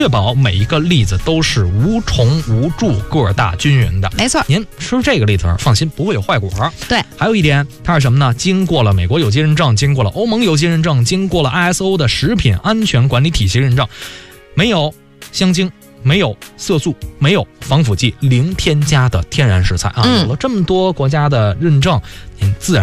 确保每一个栗子都是无虫无蛀、个大均匀的。 没错， 您吃这个栗子放心，不会有坏果。 对， 还有一点，它是什么呢？经过了美国有机认证，经过了欧盟有机认证，经过了 ISO 的食品安全管理体系认证，没有香精，没有色素，没有防腐剂，零添加的天然食材啊！有了这么多国家的认证，您自然